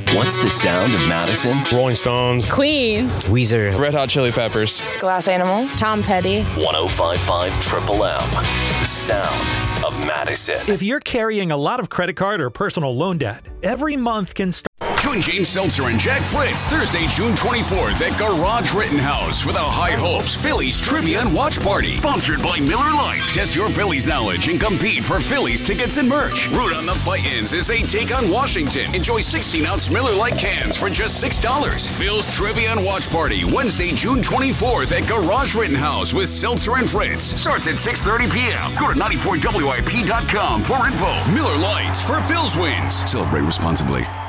What's the sound of Madison? Rolling Stones. Queen. Weezer. Red Hot Chili Peppers. Glass Animal. Tom Petty. 105.5 Triple M. The sound of Madison. If you're carrying a lot of credit card or personal loan debt, every month can start. Join James Seltzer and Jack Fritz Thursday, June 24th at Garage Rittenhouse for the High Hopes Phillies Trivia and Watch Party. Sponsored by Miller Lite. Test your Phillies knowledge and compete for Phillies tickets and merch. Root on the Titans as they take on Washington. Enjoy 16-ounce Miller Lite cans for just $6. Phil's Trivia and Watch Party, Wednesday, June 24th at Garage Rittenhouse with Seltzer and Fritz. Starts at 6:30 p.m. Go to 94WIP.com for info. Miller Lite for Phil's wins. Celebrate responsibly.